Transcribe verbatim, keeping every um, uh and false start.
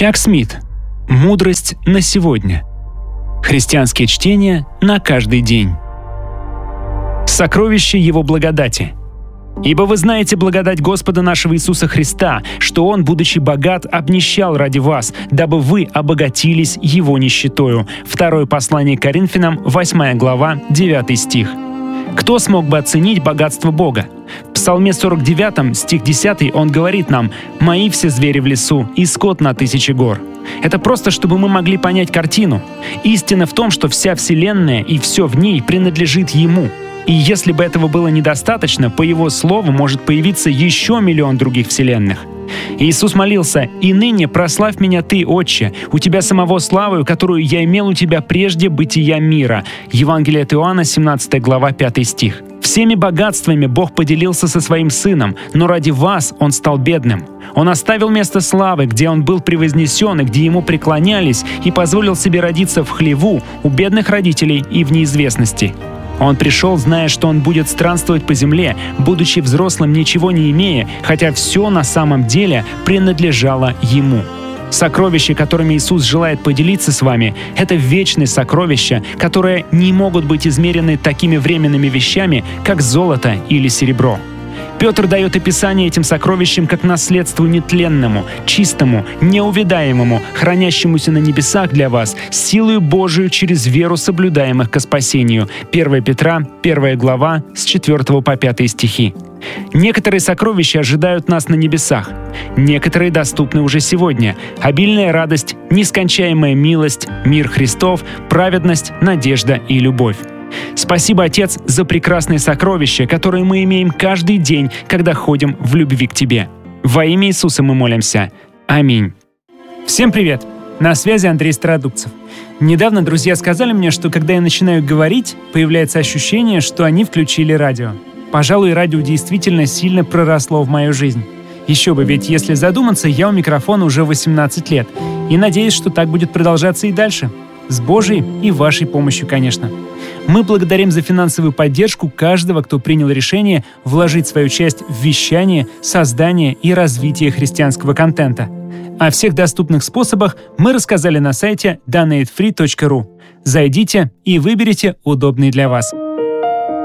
Чак Смит. Мудрость на сегодня. Христианские чтения на каждый день. Сокровище Его благодати. «Ибо вы знаете благодать Господа нашего Иисуса Христа, что Он, будучи богат, обнищал ради вас, дабы вы обогатились Его нищетою». Второе послание к Коринфянам, восьмая глава, девятый стих. Кто смог бы оценить богатство Бога? В Псалме сорок девятом, стих десятый, он говорит нам: «Мои все звери в лесу, и скот на тысячи гор». Это просто, чтобы мы могли понять картину. Истина в том, что вся Вселенная и все в ней принадлежит Ему. И если бы этого было недостаточно, по Его слову может появиться еще миллион других вселенных. Иисус молился: «И ныне прославь меня Ты, Отче, у Тебя самого славою, которую я имел у Тебя прежде бытия мира». Евангелие от Иоанна, семнадцатая глава, пятый стих. Всеми богатствами Бог поделился со Своим Сыном, но ради вас Он стал бедным. Он оставил место славы, где Он был превознесен и где Ему преклонялись, и позволил себе родиться в хлеву у бедных родителей и в неизвестности. Он пришел, зная, что Он будет странствовать по земле, будучи взрослым, ничего не имея, хотя все на самом деле принадлежало Ему. Сокровища, которыми Иисус желает поделиться с вами, — это вечные сокровища, которые не могут быть измерены такими временными вещами, как золото или серебро. Петр дает описание этим сокровищам как наследству нетленному, чистому, неувядаемому, хранящемуся на небесах для вас, силою Божию через веру соблюдаемых ко спасению. первое Петра, первая глава, с четвёртого по пятый стихи. Некоторые сокровища ожидают нас на небесах. Некоторые доступны уже сегодня. Обильная радость, нескончаемая милость, мир Христов, праведность, надежда и любовь. Спасибо, Отец, за прекрасные сокровища, которые мы имеем каждый день, когда ходим в любви к Тебе. Во имя Иисуса мы молимся. Аминь. Всем привет! На связи Андрей Стародубцев. Недавно друзья сказали мне, что когда я начинаю говорить, появляется ощущение, что они включили радио. Пожалуй, радио действительно сильно проросло в мою жизнь. Еще бы, ведь если задуматься, я у микрофона уже восемнадцать лет. И надеюсь, что так будет продолжаться и дальше. С Божьей и вашей помощью, конечно. Мы благодарим за финансовую поддержку каждого, кто принял решение вложить свою часть в вещание, создание и развитие христианского контента. О всех доступных способах мы рассказали на сайте донейт фри точка ру. Зайдите и выберите удобный для вас.